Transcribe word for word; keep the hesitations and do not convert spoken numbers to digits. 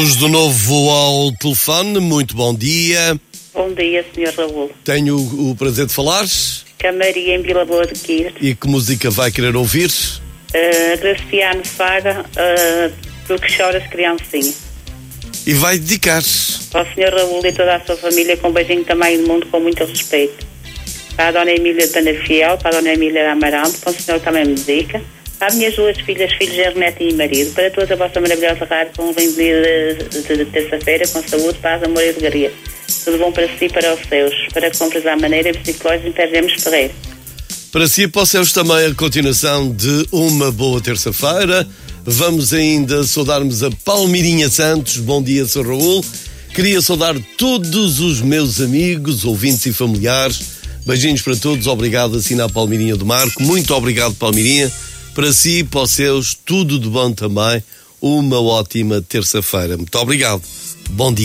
De novo ao telefone, muito bom dia. Bom dia, senhor Raul. Tenho o, o prazer de falar. Camaria em Vila Boa de Quir. E que música vai querer ouvir? Uh, Graciano Faga, uh, porque choras criancinha. E vai dedicar Para o senhor Raul e toda a sua família, com um beijinho também do mundo, com muito respeito. Para a dona Emília de Ana Fiel, para a dona Emília de Amarante, para o senhor também me dedica. Para as minhas duas filhas, filhos Ernete e marido, para toda a vossa maravilhosa rádio, com um bem dia de, de, de terça-feira, com saúde, paz, amor e alegria. Tudo bom para si e para os seus. Para compras à maneira, psicólogos, intergemos Ferreira. Para si e para os seus também a continuação de uma boa terça-feira. Vamos ainda saudarmos a Palmirinha Santos. Bom dia, senhor Raul. Queria saudar todos os meus amigos, ouvintes e familiares. Beijinhos para todos. Obrigado, assim na Palmirinha do Marco. Muito obrigado, Palmirinha. Para si e para os seus, tudo de bom também. Uma ótima terça-feira. Muito obrigado. Bom dia.